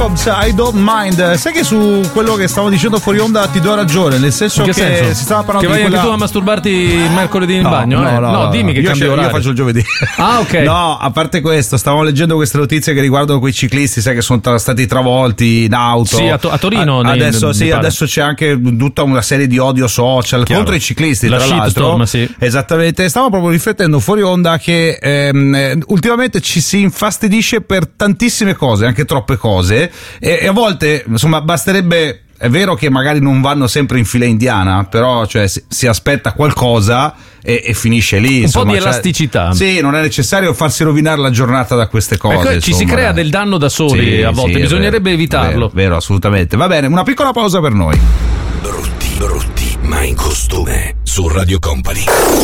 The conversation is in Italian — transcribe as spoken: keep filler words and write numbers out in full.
Dobbs, I Don't Mind. Sai che su quello che stavo dicendo fuori onda ti do ragione, nel senso che, che senso? si stava parlando che vai di quella... anche tu a masturbarti il mercoledì in no, bagno? No, eh? no, no, no, dimmi che io, cambio io orario. faccio il giovedì. Ah, ok. No, a parte questo, stavamo leggendo queste notizie che riguardano quei ciclisti, sai, che sono tra- stati travolti in auto. Sì, a, to- a Torino. A- nei, adesso, nei sì, pare. adesso c'è anche tutta una serie di odio social Chiaro. contro i ciclisti, La tra l'altro. shitstorm, sì. Esattamente. Stavo proprio riflettendo fuori onda che ehm, eh, ultimamente ci si infastidisce per tantissime cose, anche troppe cose, e, e a volte, insomma, basterebbe. È vero che magari non vanno sempre in fila indiana, però cioè, si, si aspetta qualcosa e, e finisce lì. Un insomma, po' di cioè, elasticità. sì, non è necessario farsi rovinare la giornata da queste cose. Ecco, ci si insomma. crea del danno da soli Sì, a volte, sì, è bisognerebbe vero, evitarlo. Vero, vero, assolutamente. Va bene, una piccola pausa per noi. Brutti, brutti, ma in costume su Radio Company.